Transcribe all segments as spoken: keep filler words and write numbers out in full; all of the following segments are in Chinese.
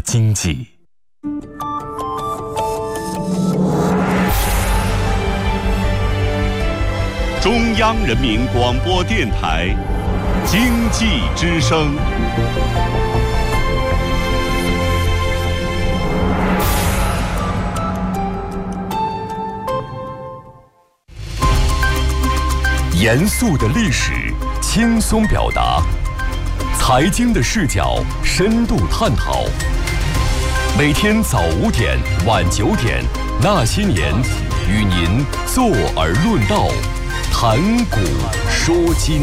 经济。 中央人民广播电台经济之声。 严肃的历史，轻松表达；财经的视角，深度探讨。每天早五点，晚九点，那些年，与您坐而论道，谈古说今。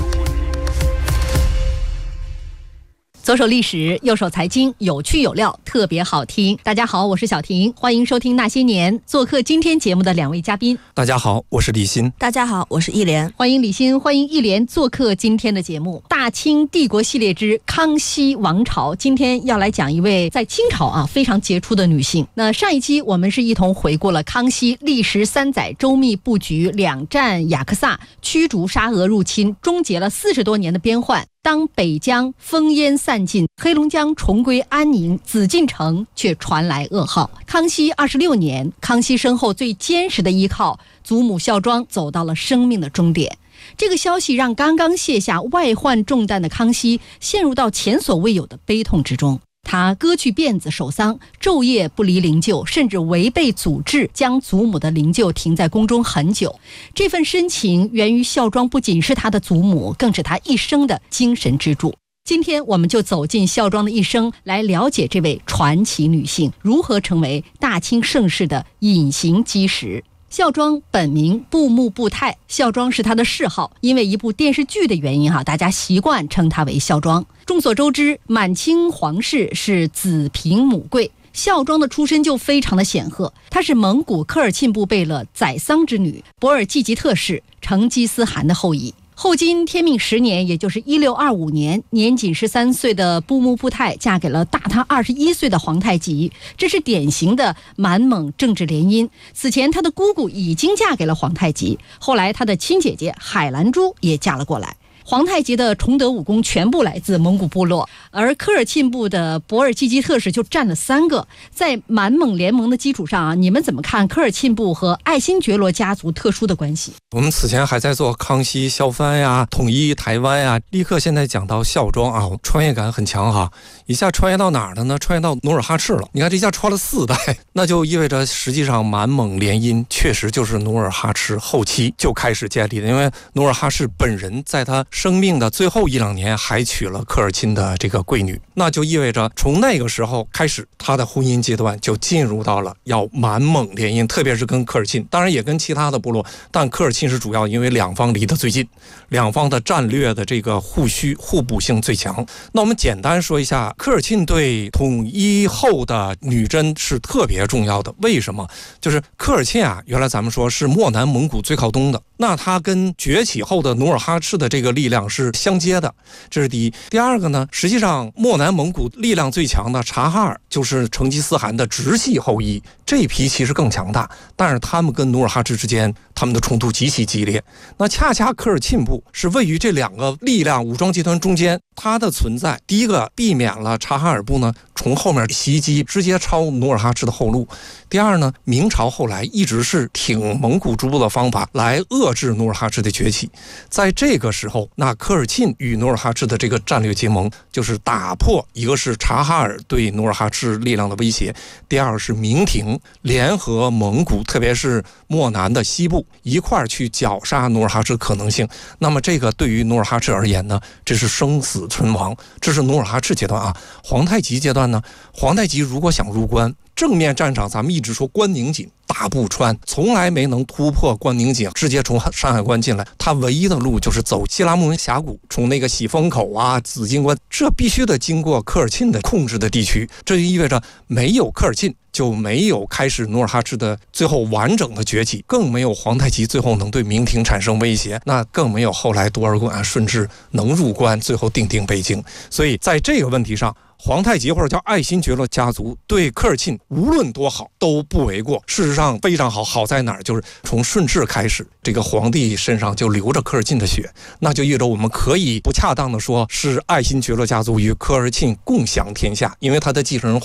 左手历史，右手财经，有趣有料，特别好听。大家好，我是小婷，欢迎收听那些年。做客今天节目的两位嘉宾， 大家好，我是李欣。 大家好，我是易莲。 欢迎李欣，欢迎易莲做客今天的节目。大清帝国系列之康熙王朝，今天要来讲一位在清朝啊非常杰出的女性。那上一期我们是一同回顾了康熙历时三载，周密布局，两战雅克萨，驱逐沙俄入侵，终结了四十多年的边患。当北疆烽烟散尽，黑龙江重归安宁，紫禁城却传来噩耗。康熙二十六年，康熙身后最坚实的依靠祖母孝庄走到了生命的终点。这个消息让刚刚卸下外患重担的康熙陷入到前所未有的悲痛之中。他割去辫子守丧，昼夜不离灵柩，甚至违背祖制，将祖母的灵柩停在宫中很久。这份深情源于孝庄不仅是他的祖母，更是他一生的精神支柱。今天我们就走进孝庄的一生，来了解这位传奇女性如何成为大清盛世的隐形基石。孝庄本名布木布泰，孝庄是她的谥号，因为一部电视剧的原因哈，大家习惯称她为孝庄。众所周知，满清皇室是子凭母贵，孝庄的出身就非常的显赫。她是蒙古科尔沁部贝勒宰桑之女，博尔济吉特氏成吉思汗的后裔。后金天命十年，也就是一六二五年，年仅十三岁的布木布泰嫁给了大她二十一岁的皇太极，这是典型的满蒙政治联姻。此前她的姑姑已经嫁给了皇太极，后来她的亲姐姐海兰珠也嫁了过来。皇太极的崇德武功全部来自蒙古部落，而科尔沁部的博尔济吉特氏就占了三个。在满蒙联盟的基础上啊，你们怎么看科尔沁部和爱新觉罗家族特殊的关系？ 我们此前还在做康熙削藩呀、统一台湾呀，立刻现在讲到孝庄啊，穿越感很强哈。一下穿越到哪儿了呢？穿越到努尔哈赤了。你看这一下穿了四代，那就意味着实际上满蒙联姻确实就是努尔哈赤后期就开始建立的，因为努尔哈赤本人在他生命的最后一两年还娶了科尔沁的这个贵女，那就意味着从那个时候开始，他的婚姻阶段就进入到了要满蒙联姻，特别是跟科尔沁，当然也跟其他的部落，但科尔沁是主要，因为两方离得最近，两方的战略的这个互需互补性最强。那我们简单说一下，科尔沁对统一后的女真是特别重要的。为什么？就是科尔沁啊，原来咱们说是漠南蒙古最靠东的，那他跟崛起后的努尔哈赤的这个力量是相接的，这是第一。第二个呢，实际上漠南蒙古力量最强的察哈尔就是成吉思汗的直系后裔，这一批其实更强大，但是他们跟努尔哈赤之间他们的冲突极其激烈。那恰恰科尔沁部是位于这两个力量武装集团中间，它的存在第一个避免了察哈尔部呢从后面袭击，直接抄努尔哈赤的后路。第二呢，明朝后来一直是挺蒙古诸部的方法来遏制努尔哈赤的崛起。在这个时候，那科尔沁与努尔哈赤的这个战略结盟，就是打破一个是察哈尔对努尔哈赤力量的威胁，第二是明廷联合蒙古，特别是漠南的西部一块儿去绞杀努尔哈赤可能性。那么这个对于努尔哈赤而言呢，这是生死存亡，这是努尔哈赤阶段啊。皇太极阶段呢，皇太极如果想入关，正面战场咱们一直说关宁锦大步穿，从来没能突破关宁锦，直接从山海关进来。他唯一的路就是走西拉木伦峡谷，从那个喜峰口啊、紫金关，这必须得经过科尔沁的控制的地区。这就意味着没有科尔沁，就没有开始努尔哈赤的最后完整的崛起，更没有皇太极最后能对明廷产生威胁，那更没有后来多尔衮、顺治能入关，最后定定北京。所以在这个问题上，皇太极或者叫爱新觉罗家族对科尔沁无论多好都不为过。事实上非常好，好在哪儿？就是从顺治开始，这个皇帝身上就流着科尔沁的血，那就意味着我们可以不恰当的说是爱新觉罗家族与科尔沁共享天下，因为他的继承人